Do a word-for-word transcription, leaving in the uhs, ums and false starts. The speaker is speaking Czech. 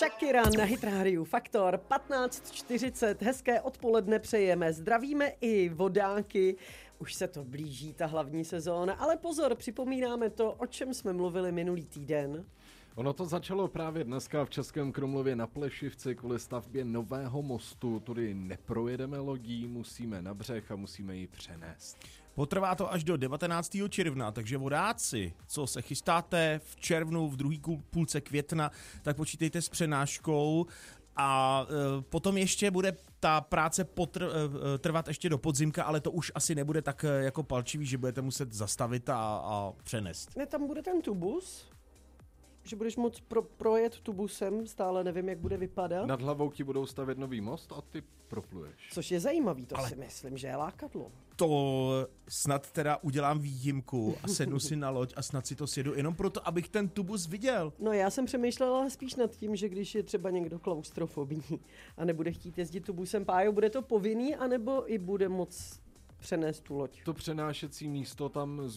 Shakira na Hit Radio Faktor patnáct čtyřicet. Hezké odpoledne přejeme. Zdravíme i vodáky. Už se to blíží, ta hlavní sezóna, ale pozor, připomínáme to, o čem jsme mluvili minulý týden. Ono to začalo právě dneska v Českém Krumlově na Plešivci kvůli stavbě nového mostu. Tudy neprojedeme lodí, musíme na břeh a musíme ji přenést. Potrvá to až do devatenáctého června, takže vodáci, co se chystáte v červnu, v druhé půlce května, tak počítejte s přenáškou. A e, potom ještě bude ta práce potr, e, trvat ještě do podzimka, ale to už asi nebude tak e, jako palčivý, že budete muset zastavit a, a přenést. Ne, tam bude ten tubus, že budeš moct pro, projet tubusem, stále nevím, jak bude vypadat. Nad hlavou ti budou stavět nový most a ty propluješ. Což je zajímavý, to ale si myslím, že je lákadlo. To snad teda udělám výjimku a sednu si na loď a snad si to sjedu jenom proto, abych ten tubus viděl. No já jsem přemýšlela spíš nad tím, že když je třeba někdo klaustrofobní a nebude chtít jezdit tubusem, Pájo, bude to povinný, anebo i bude moc přenést tu loď? To přenášecí místo tam